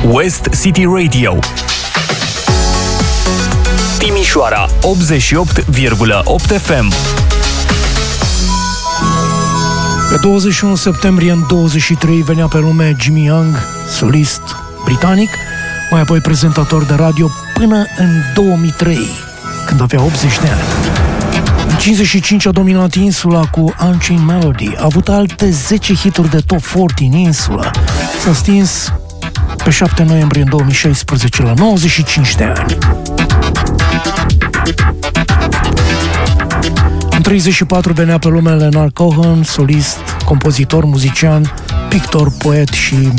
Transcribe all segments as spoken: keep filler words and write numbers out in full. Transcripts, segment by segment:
West City Radio, Timișoara optzeci și opt virgulă opt F M. Pe douăzeci și unu septembrie în douăzeci și trei venea pe lume Jimmy Young, solist britanic, mai apoi prezentator de radio până în două mii trei, când avea optzeci de ani. În cincizeci și cinci a dominat insula cu Unchained Melody, a avut alte zece hituri de top patruzeci în insulă. S-a stins pe șapte noiembrie în două mii șaisprezece la nouăzeci și cinci de ani. În treizeci și patru venea pe lume Leonard Cohen, solist, compozitor, muzician, pictor, poet și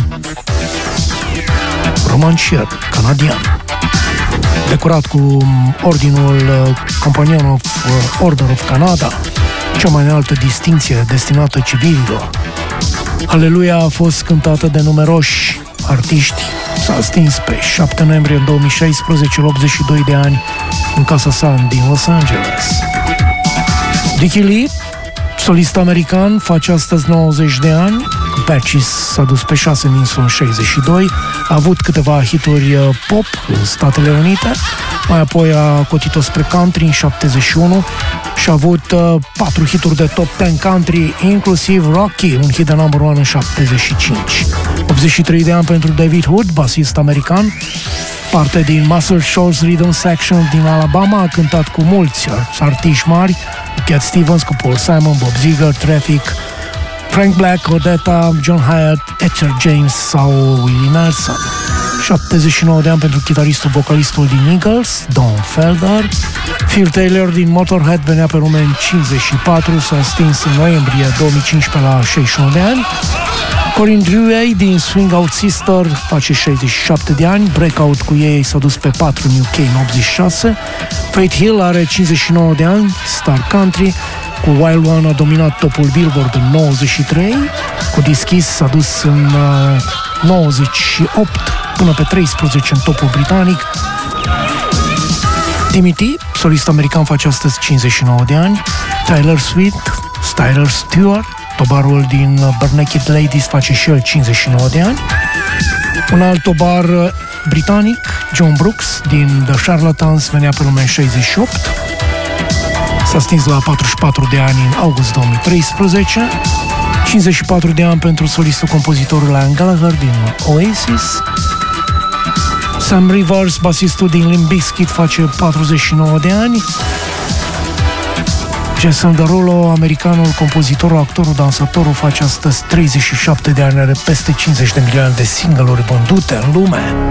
romancier canadian. Decorat cu ordinul Companion of Order of Canada, cea mai înaltă distinție destinată civililor. Aleluia a fost cântată de numeroși artiști. S-a stins pe șapte noiembrie în două mii șaisprezece la optzeci și doi de ani în casa sa din Los Angeles. Dickie Lee, solist american, face astăzi nouăzeci de ani. Patches s-a dus pe șase în insulă în șaizeci și doi, a avut câteva hituri pop în Statele Unite, mai apoi a cotit-o spre country în șaptezeci și unu și a avut uh, patru hituri de top zece country, inclusiv Rocky, un hit de number one în șaptezeci și cinci. optzeci și trei de ani pentru David Hood, basist american, parte din Muscle Shoals Rhythm Section din Alabama, a cântat cu mulți artiști mari, Cat Stevens, cu Paul Simon, Bob Seger, Traffic, Frank Black, Odetta, John Hyatt, Etcher James sau Willie Nelson. șaptezeci și nouă de ani pentru chitaristul, vocalistul din Eagles, Don Felder. Phil Taylor din Motorhead venea pe lume în cincizeci și patru, s-a stins în noiembrie două mii cincisprezece la șaizeci și unu de ani. Corinne Drouet din Swing Out Sister face șaizeci și șapte de ani, Breakout cu ei s-a dus pe patru în U K în optzeci și șase. Faith Hill are cincizeci și nouă de ani, Star Country, cu Wild One a dominat topul Billboard în nouăzeci și trei, cu Dischis s-a dus în uh, nouăzeci și opt până pe treisprezece în topul britanic. Timmy T, solist american, face astăzi cincizeci și nouă de ani. Tyler Swift, Tyler Stewart, tobarul din Bare Naked Ladies, face și el cincizeci și nouă de ani. Un alt tobar britanic, John Brooks din The Charlatans, venea pe lume în șaizeci și opt. S-a stins la patruzeci și patru de ani în august două mii treisprezece. cincizeci și patru de ani pentru solistul compozitorul Liam Gallagher din Oasis. Sam Rivers, basistul din Limp Bizkit, face patruzeci și nouă de ani. Jason Derulo, americanul, compozitorul, actorul, dansatorul, face astăzi treizeci și șapte de ani, are peste cincizeci de milioane de single-uri vândute în lume.